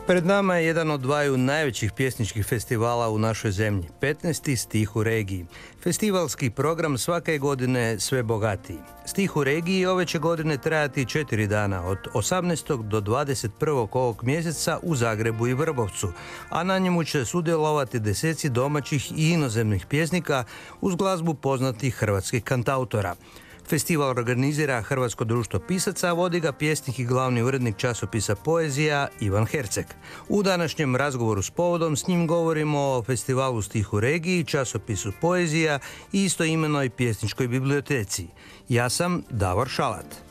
Pred nama je jedan od dvaju najvećih pjesničkih festivala u našoj zemlji, 15. Stih u regiji. Festivalski program svake godine sve bogatiji. Stih u regiji ove će godine trajati 4 dana, od 18. do 21. ovog mjeseca u Zagrebu i Vrbovcu, a na njemu će sudjelovati deseci domaćih i inozemnih pjesnika uz glazbu poznatih hrvatskih kantautora. Festival organizira Hrvatsko društvo pisaca, vodi ga pjesnik i glavni urednik časopisa Poezija Ivan Herceg. U današnjem razgovoru s povodom s njim govorimo o festivalu Stih u regiji, časopisu Poezija i istoimenoj pjesničkoj biblioteci. Ja sam Davor Šalat.